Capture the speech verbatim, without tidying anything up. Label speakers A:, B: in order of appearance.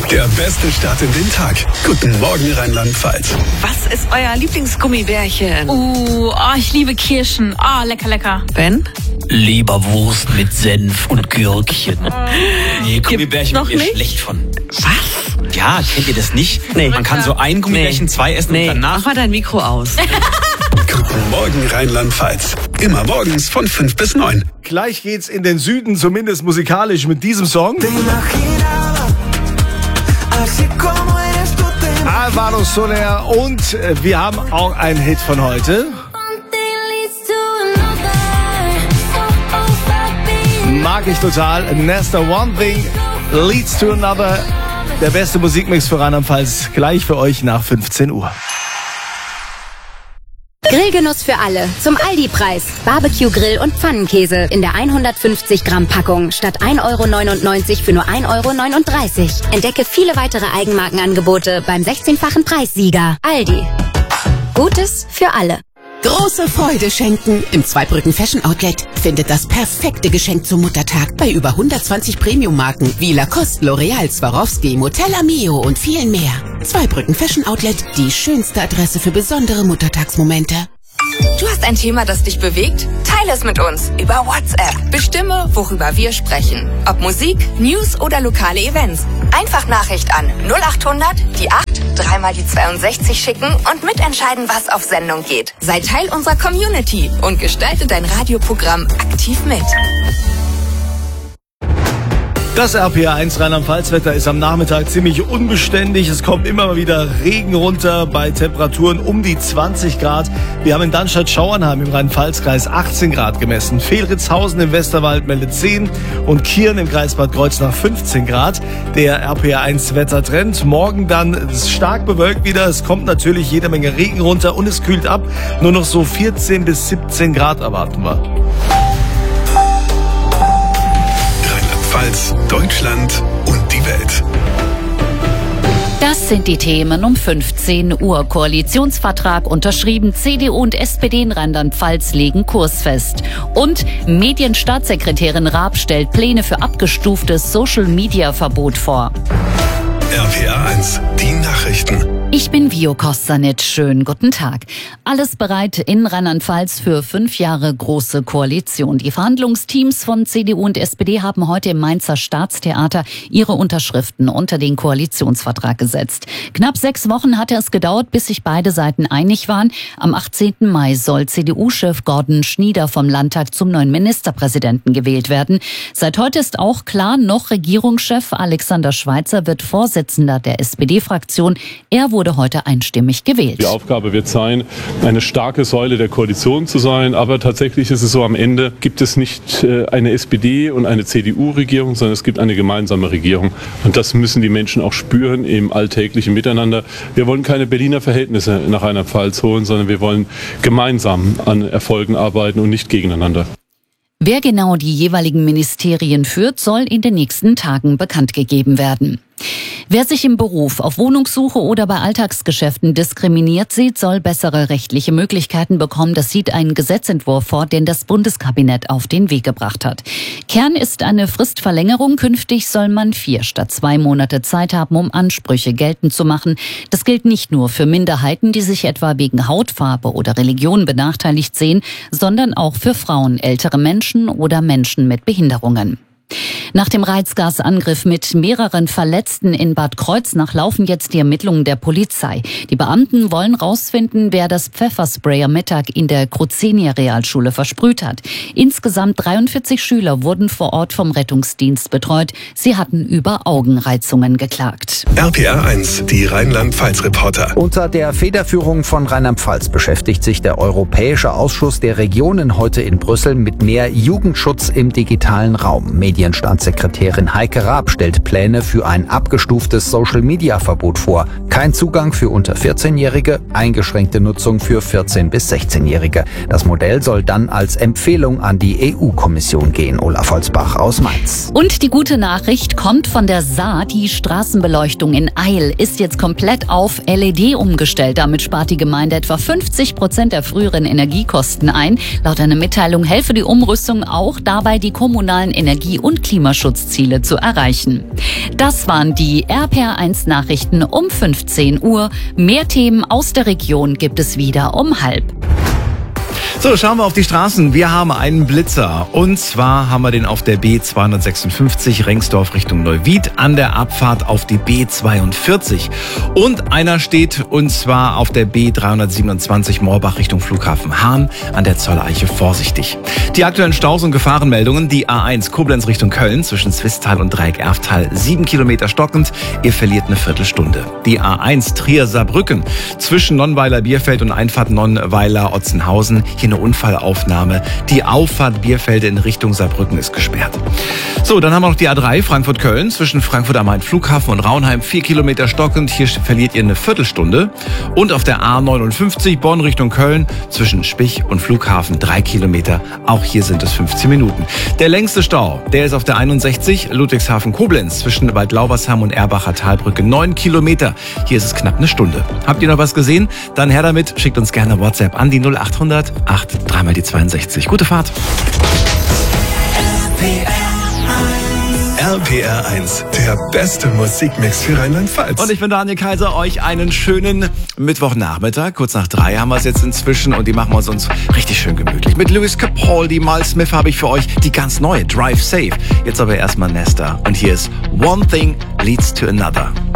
A: Der beste Start in den Tag. Guten Morgen, Rheinland-Pfalz.
B: Was ist euer Lieblingsgummibärchen?
C: Uh, oh, ich liebe Kirschen. Oh, lecker, lecker.
B: Ben?
D: Leberwurst mit Senf und Gürkchen. Nee, Gummibärchen
B: noch
D: wird mir
B: nicht?
D: schlecht von.
B: Was?
D: Ja, kennt ihr das nicht?
B: Nee.
D: Man kann so ein Gummibärchen,
B: Nee.
D: zwei essen
B: Nee,
D: und danach...
B: mach mal dein Mikro aus.
A: Guten Morgen, Rheinland-Pfalz. Immer morgens von fünf bis neun.
E: Gleich geht's in den Süden, zumindest musikalisch, mit diesem Song. Alvaro Soler und äh, wir haben auch einen Hit von heute. Mag ich total. Nesta, One Thing Leads to Another. Der beste Musikmix für Rheinland-Pfalz gleich für euch nach fünfzehn Uhr.
F: Grillgenuss für alle. Zum Aldi-Preis. Barbecue-Grill und Pfannenkäse in der hundertfünfzig Gramm Packung statt ein Euro neunundneunzig für nur ein Euro neununddreißig. Entdecke viele weitere Eigenmarkenangebote beim sechzehnfachen Preissieger. Aldi. Gutes für alle.
G: Große Freude schenken. Im Zweibrücken Fashion Outlet findet das perfekte Geschenk zum Muttertag bei über hundertzwanzig Premium-Marken wie Lacoste, L'Oreal, Swarovski, Motella Mio und vielen mehr. Zweibrücken Fashion Outlet, die schönste Adresse für besondere Muttertagsmomente.
H: Du hast ein Thema, das dich bewegt? Teile es mit uns über WhatsApp. Bestimme, worüber wir sprechen. Ob Musik, News oder lokale Events. Einfach Nachricht an null achthundert, die acht, dreimal die zweiundsechzig schicken und mitentscheiden, was auf Sendung geht. Sei Teil unserer Community und gestalte dein Radioprogramm aktiv mit.
E: Das R P R eins Rheinland-Pfalz-Wetter ist am Nachmittag ziemlich unbeständig. Es kommt immer mal wieder Regen runter bei Temperaturen um die zwanzig Grad. Wir haben in Darmstadt-Schauernheim im Rhein-Pfalz-Kreis achtzehn Grad gemessen. Fehlritzhausen im Westerwald meldet zehn und Kirn im Kreis Bad Kreuznach fünfzehn Grad. Der R P R eins Wettertrend. Morgen dann stark bewölkt wieder. Es kommt natürlich jede Menge Regen runter und es kühlt ab. Nur noch so vierzehn bis siebzehn Grad erwarten wir.
A: Rheinland-Pfalz, Deutschland und die Welt.
I: Das sind die Themen um fünfzehn Uhr. Koalitionsvertrag unterschrieben. C D U und S P D in Rheinland-Pfalz legen Kurs fest. Und Medienstaatssekretärin Raab stellt Pläne für abgestuftes Social-Media-Verbot vor.
A: R P R eins, die Nachrichten.
I: Ich bin Vio Kostanic. Schönen guten Tag. Alles bereit in Rheinland-Pfalz für fünf Jahre große Koalition. Die Verhandlungsteams von C D U und S P D haben heute im Mainzer Staatstheater ihre Unterschriften unter den Koalitionsvertrag gesetzt. Knapp sechs Wochen hatte es gedauert, bis sich beide Seiten einig waren. Am achtzehnten Mai soll C D U-Chef Gordon Schnieder vom Landtag zum neuen Ministerpräsidenten gewählt werden. Seit heute ist auch klar, noch Regierungschef Alexander Schweitzer wird Vorsitzender der S P D-Fraktion. Er wurde heute einstimmig gewählt.
J: Die Aufgabe wird sein, eine starke Säule der Koalition zu sein. Aber tatsächlich ist es so, am Ende gibt es nicht eine S P D und eine C D U-Regierung, sondern es gibt eine gemeinsame Regierung. Und das müssen die Menschen auch spüren im alltäglichen Miteinander. Wir wollen keine Berliner Verhältnisse nach Rheinland-Pfalz holen, sondern wir wollen gemeinsam an Erfolgen arbeiten und nicht gegeneinander.
I: Wer genau die jeweiligen Ministerien führt, soll in den nächsten Tagen bekannt gegeben werden. Wer sich im Beruf, auf Wohnungssuche oder bei Alltagsgeschäften diskriminiert sieht, soll bessere rechtliche Möglichkeiten bekommen. Das sieht ein Gesetzentwurf vor, den das Bundeskabinett auf den Weg gebracht hat. Kern ist eine Fristverlängerung. Künftig soll man vier statt zwei Monate Zeit haben, um Ansprüche geltend zu machen. Das gilt nicht nur für Minderheiten, die sich etwa wegen Hautfarbe oder Religion benachteiligt sehen, sondern auch für Frauen, ältere Menschen oder Menschen mit Behinderungen. Nach dem Reizgasangriff mit mehreren Verletzten in Bad Kreuznach laufen jetzt die Ermittlungen der Polizei. Die Beamten wollen rausfinden, wer das Pfefferspray am Mittag in der Kruzenia-Realschule versprüht hat. Insgesamt dreiundvierzig Schüler wurden vor Ort vom Rettungsdienst betreut. Sie hatten über Augenreizungen geklagt.
A: R P R eins, die Rheinland-Pfalz-Reporter.
K: Unter der Federführung von Rheinland-Pfalz beschäftigt sich der Europäische Ausschuss der Regionen heute in Brüssel mit mehr Jugendschutz im digitalen Raum. Medienstaatssekretärin Heike Raab stellt Pläne für ein abgestuftes Social-Media-Verbot vor. Kein Zugang für unter vierzehnjährige, eingeschränkte Nutzung für vierzehn- bis sechzehnjährige. Das Modell soll dann als Empfehlung an die E U-Kommission gehen. Olaf Holzbach aus Mainz.
I: Und die gute Nachricht kommt von der S A. Die Straßenbeleuchtung in Eil ist jetzt komplett auf L E D umgestellt. Damit spart die Gemeinde etwa fünfzig Prozent der früheren Energiekosten ein. Laut einer Mitteilung helfe die Umrüstung auch dabei, die kommunalen Energie- und Klimaschutzziele zu erreichen. Das waren die R P R eins Nachrichten um fünfzehn Uhr. Mehr Themen aus der Region gibt es wieder um halb.
E: So, schauen wir auf die Straßen. Wir haben einen Blitzer. Und zwar haben wir den auf der B zweihundertsechsundfünfzig Rengsdorf Richtung Neuwied an der Abfahrt auf die B zweiundvierzig. Und einer steht und zwar auf der B dreihundertsiebenundzwanzig Moorbach Richtung Flughafen Hahn an der Zolleiche vorsichtig. Die aktuellen Staus und Gefahrenmeldungen. Die A eins Koblenz Richtung Köln zwischen Zwistal und Dreieck-Erftal sieben Kilometer stockend. Ihr verliert eine Viertelstunde. Die A eins Trier-Saarbrücken zwischen Nonnweiler-Bierfeld und Einfahrt Nonnweiler-Otzenhausen. Hier eine Unfallaufnahme. Die Auffahrt Bierfelde in Richtung Saarbrücken ist gesperrt. So, dann haben wir noch die A drei Frankfurt-Köln zwischen Frankfurt am Main Flughafen und Raunheim vier Kilometer stockend. Hier verliert ihr eine Viertelstunde. Und auf der A neunundfünfzig Bonn Richtung Köln zwischen Spich und Flughafen drei Kilometer. Auch hier sind es fünfzehn Minuten. Der längste Stau, der ist auf der einundsechzig Ludwigshafen-Koblenz zwischen Waldlaubersheim und Erbacher Talbrücke neun Kilometer. Hier ist es knapp eine Stunde. Habt ihr noch was gesehen? Dann her damit. Schickt uns gerne WhatsApp an die null achthundert acht dreimal die zweiundsechzig. Gute Fahrt.
A: R P R eins, der beste Musikmix für Rheinland-Pfalz.
E: Und ich bin Daniel Kaiser, euch einen schönen Mittwochnachmittag. Kurz nach drei haben wir es jetzt inzwischen und die machen wir es uns richtig schön gemütlich. Mit Lewis Capaldi, Miles Smith habe ich für euch die ganz neue Drive Safe. Jetzt aber erstmal Nesta. Und hier ist One Thing Leads to Another.